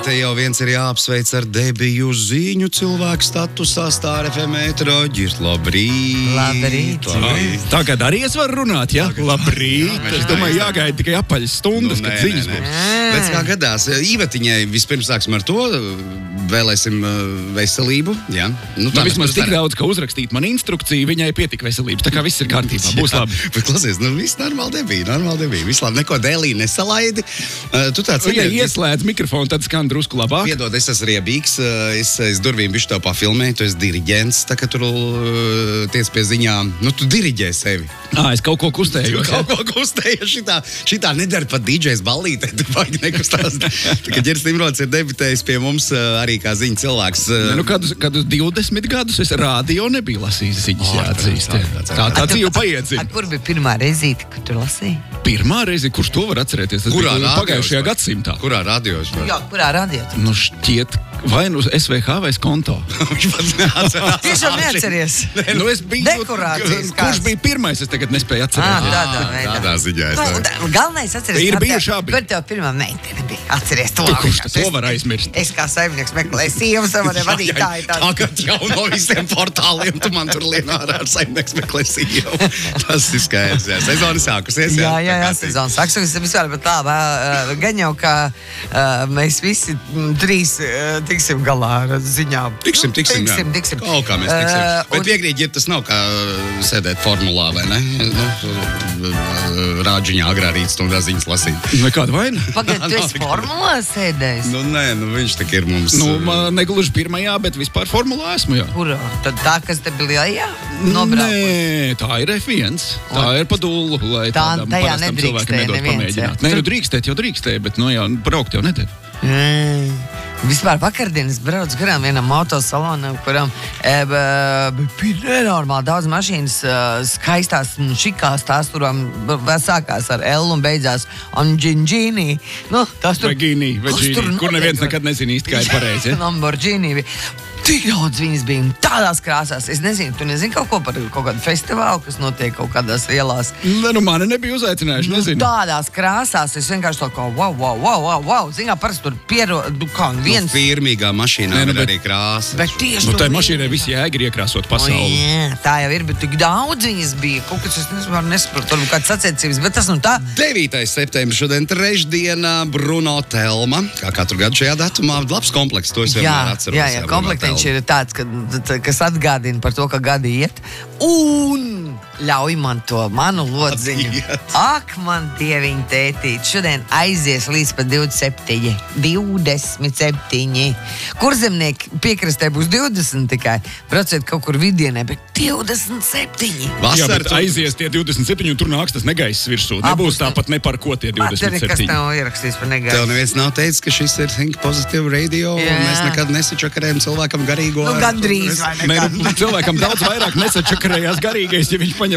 te jau viens ir jāapsveic ar debiju ziņu cilvēku statusā Star FM ētraģis. Labrīt. Tagad arī es varu runāt, ja? Labrīt. Es domāju, jāgaida tikai apaļas stundas, kad ziņas būs. Bet kā gadās, Īvetiņai vispirms sāksim ar to, vēlēsim veselību, jā. Vismaz tik daudz, ka uzrakstīt man instrukciju, viņai pietika veselības, tā kā viss ir kārtībā, būs labi. Bet klausies, viss normāli debija, viss labi, neko dēlī nesalaidi. Tu tāds ja ieslēdz mikrofonu, tad skan drusku labāk. Piedod, es esmu riebīgs, es durvīm bišķi tev pafilmēju, tu esi diriģents, tā kā tur tiec pie ziņām, tu diriģē sevi. Es kaut ko kustēju. Šitā nedara pat DJs ballītē, tu vajag nekustās. Tā kā Ģers Nimrods ir debitējis pie mums arī kā ziņu cilvēks. Kādus 20 gadus es rādio nebiju lasījis ziņas, jāatzīst. Tā dzīve paiet ziņa. Kur bija pirmā reizīte, kad tu lasīji? Pirmā reize, kurš to var atcerēties? Tas bija pagājušajā gadsimtā. Kurā radio? Jā, kurā radio? Šķiet, vai nu SVH vai Skonto. Viņš pats neatcerās. Tiešām neatceries. Es biju... Dekorācijas kāds. Kurš bija pirmais, es tagad nespēju atcerēties. Tādā ziņā. Galvenais atceries. Ir bijuši abi. Kur tev pirmā meitene bija? Atceries to. Kurš to var aizmirst? Es kā saimnieks meklēju sievas, savādē vadītāji. Tagad jau no visiem portāliem tu man tur lien ārā ar saimnieks meklē sievu. Tas ir skaidrs, jā. Sezona sākusies. Jā, sezona sākusies. Vispār, bet tā, gan jau, ka mēs visi trīs tiksim galā ar ziņām. Tiksim. Kaut kā mēs tiksim. Bet piekrīt, ja tas nav kā sēdēt formulā, vai ne? Rāģiņā agrā rītstundā ziņas lasīt. Vai kāda vaina? Pagad, tu esi formulā sēdējis? Nē, viņš tak ir mums... negluži pirmajā, bet vispār formulā esmu, jā. Kurā? Tad tā, kas te bija lielajā? Nē, tā ir F1. Tā ir pa dullu, lai tādam parastam cilvēkam nedod pamēģināt. Nē, drīkstēt jau drīkstēja, bet jau braukt jau nedēļ. Vispār vakardienas brauc garām vienam autosalonam, kuram bija nenormāli daudz mašīnas, skaistās un šikās, tās turām sākās ar L un beidzās Lamborghini. Vegini, kur neviens nekad nezina īsti, kā ir pareizi. Lamborghini bija. Tik daudz viņas bija tādās krāsās. Es nezinu, tu nezini kaut ko par kaut kādu festivālu, kas notiek kaut kādās ielās. Mani nebija uzaicinājuši, nezinu. Tādās krāsās es vienkārši tā kā wow. Zinām, parasti tur viens... Firmīgā mašīnā ir arī krāsa. Bet tieši... tai mašīnai visi jēga ir iekrāsot pasauli. Tā jau ir, bet tik daudz viņas bija. Kaut kas es nesaprotu, varbūt kāds sacensības, bet tas tā. 9. septembris šodien trešdienā Bruno Telma. Kā katru gadu šajā datumā labs komplekss, to es vienmēr atceros. Jā, komplektiņš ir tāds, kas atgādina par to, ka gadi iet. Un ļauj man to manu lodziņu. Ak, man dieviņ tētīt. Šodien aizies līdz pat 27. Kurzemnieki piekrastē būs 20 tikai. Brauciet kaut kur vidienē, bet 27. Jā, bet aizies tie 27 un tur nāks tas negaiss virsū. Nebūs tāpat ne par ko tie 27. Kas nav ierakstījis par negaisu? Tev neviens nav teicis, ka šis ir Think Positive Radio, un mēs nekad nesačakarējam cilvēkam garīgo. Gandrīz vai nekad. Cilvēkam daudz vairāk nesačakarējās garīgais, ja viņš paņem